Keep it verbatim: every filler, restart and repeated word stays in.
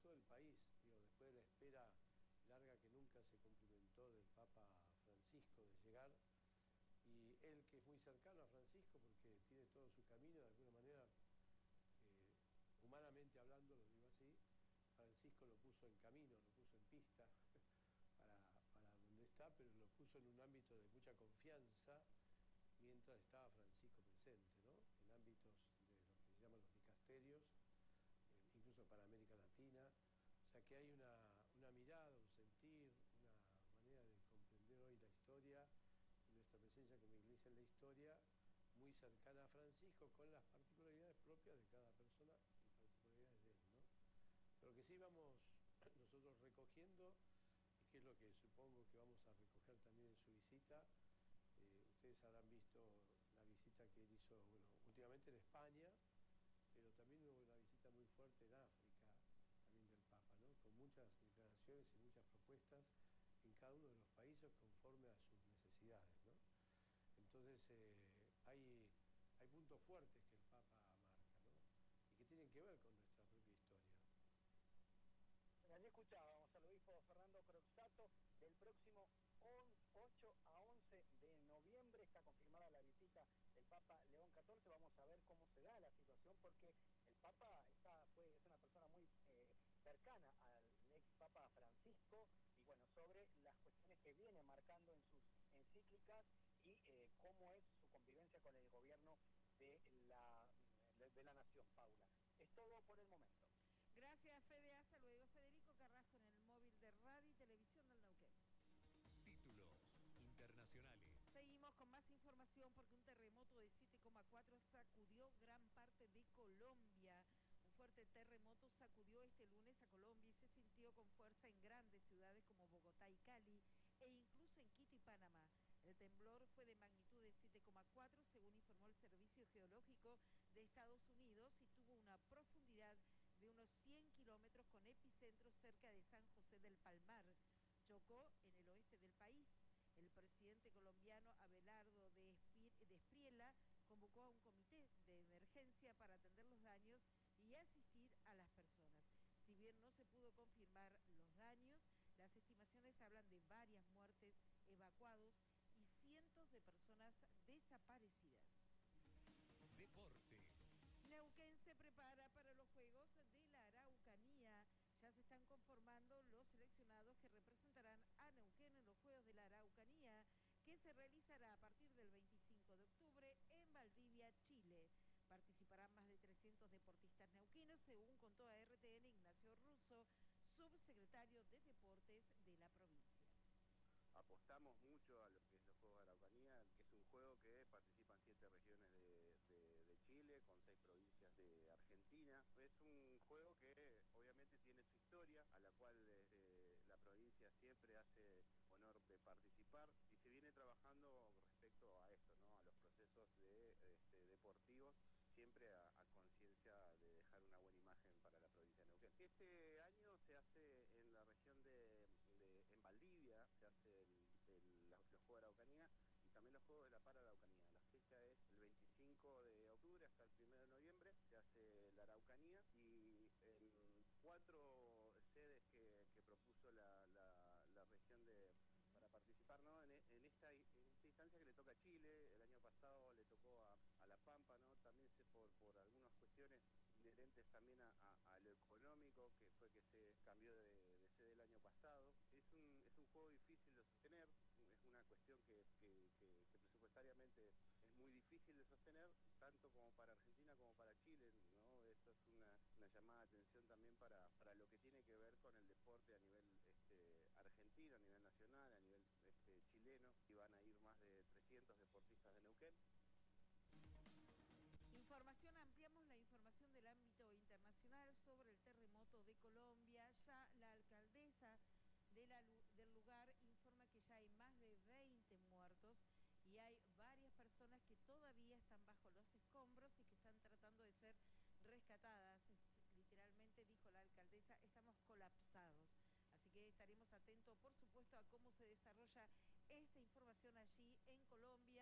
todo el país, digo, después de la espera larga que nunca se cumplimentó del Papa Francisco de llegar, y él que es muy cercano a Francisco porque tiene todo su camino, de alguna manera, eh, humanamente hablando, lo digo así, Francisco lo puso en camino, lo puso en pista para, para donde está, pero lo puso en un ámbito de mucha confianza mientras estaba Francisco presente, ¿no? En ámbitos de lo que se llaman los dicasterios, eh, incluso para América Latina. O sea que hay una, una mirada, un sentir, una manera de comprender hoy la historia y nuestra presencia como iglesia en la historia muy cercana a Francisco, con las particularidades propias de cada persona y particularidades de él, ¿no? Pero lo que sí vamos nosotros recogiendo, y que es lo que supongo que vamos a recoger también en su visita, eh, ustedes habrán visto la visita que él hizo, bueno, últimamente en España, pero también hubo una visita muy fuerte en África, también del Papa, ¿no? Con muchas declaraciones y muchas propuestas en cada uno de los países conforme a sus necesidades, ¿no? Entonces eh, hay, hay puntos fuertes que el Papa marca, ¿no? Y que tienen que ver con nuestra propia historia. Allí escuchábamos al obispo Fernando Croxatto. Del próximo ocho a once de noviembre está confirmada la visita del Papa León catorce. Vamos a ver cómo se da la situación, porque el Papa está, fue, es una persona muy eh, cercana al ex Papa Francisco, y bueno, sobre las cuestiones que viene marcando en sus encíclicas y eh, cómo es su convivencia con el gobierno de la, de la nación, Paula. Es todo por el momento. Gracias, Fede. Hasta luego. Federico Carrasco en el móvil de Radio y Televisión del Neuquén. Títulos internacionales. Seguimos con más información porque un terremoto de siete coma cuatro sacudió gran parte de Colombia. Un fuerte terremoto sacudió este lunes a Colombia y se sintió con fuerza en grandes ciudades como Bogotá y Cali, e incluso en Quito y Panamá. El temblor fue de magnitud de siete coma cuatro, según informó el Servicio Geológico de Estados Unidos, y tuvo una profundidad de unos cien kilómetros, con epicentro cerca de San José del Palmar. Chocó en el oeste del país. El presidente colombiano Abelardo de Espriella convocó a un comité de emergencia para atender los daños y asistir a las personas. Si bien no se pudo confirmar los daños, las estimaciones hablan de varias muertes, evacuados y cientos de personas desaparecidas. Deportes. Neuquén se prepara para los Juegos de la Araucanía. Ya se están conformando los seleccionados que representarán a Neuquén en los Juegos de la Araucanía, que se realizará a partir del veinticinco de octubre en Valdivia, Chile. Participarán más de trescientos deportistas neuquinos, según contó a R T N Ignacio Russo, subsecretario de Deportes de la provincia. Apostamos mucho a lo que es los Juegos de Araucanía, que es un juego que participan siete regiones de, de, de Chile, con seis provincias de Argentina. Es un juego que obviamente tiene su historia, a la cual eh, la provincia siempre hace honor de participar, y se viene trabajando respecto a esto, ¿no? A los procesos de, este, deportivos, siempre a, a conciencia de dejar una buena imagen para la provincia de Neuquén. Este año se hace en la región de, de en Valdivia, se hace el, el, los Juegos de Araucanía y también los Juegos de la Pararaucanía. La fecha es el veinticinco de octubre hasta el primero de noviembre, se hace la Araucanía, y en cuatro sedes que, que propuso la, la, la región de para participar, ¿no? En, en, esta, en esta instancia que le toca a Chile. El año pasado le tocó a, a La Pampa, ¿no? También se, por, por algunas cuestiones inherentes también a, a, a lo económico, que fue que se cambió de, de sede el año pasado. Es un, es un juego difícil de sostener, es una cuestión que, que, que, que presupuestariamente es muy difícil de sostener, tanto como para Argentina como para Chile, ¿no? Esto es una, una llamada de atención también para, para lo que tiene que ver con el deporte a nivel este, argentino, a nivel nacional, a nivel este, chileno, y van a ir más de trescientos deportistas de Neuquén. Información, ampliamos la información del ámbito internacional sobre el terremoto de Colombia. Ya la alcaldesa de la, del lugar informa que ya hay más de veinte muertos y hay varias personas que todavía están bajo los escombros y que están tratando de ser rescatadas. Literalmente, dijo la alcaldesa, estamos colapsados. Así que estaremos atentos, por supuesto, a cómo se desarrolla esta información allí en Colombia.